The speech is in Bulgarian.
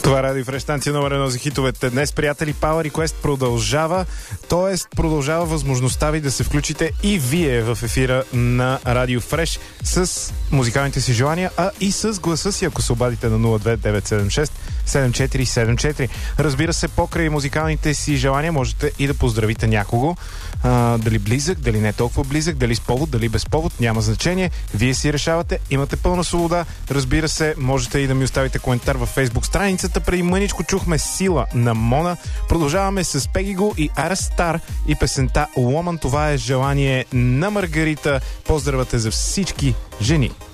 Това е Радио Фреш, станция номер 1 за хитовете. Днес, приятели, Power Request продължава. Тоест, продължава възможността ви да се включите и вие в ефира на Радио Фреш с музикалните си желания, а и с гласа си, ако се обадите на 02976 7474. Разбира се, покрай музикалните си желания можете и да поздравите някого. Дали близък, дали не толкова близък, дали с повод, дали без повод, няма значение. Вие си решавате, имате пълна свобода. Разбира се, можете и да ми оставите коментар във Facebook страницата. Преди мъничко чухме Сила на Мона. Продължаваме с Пегиго и Арастар и песента Woman. Това е желание на Маргарита. Поздравате за всички жени.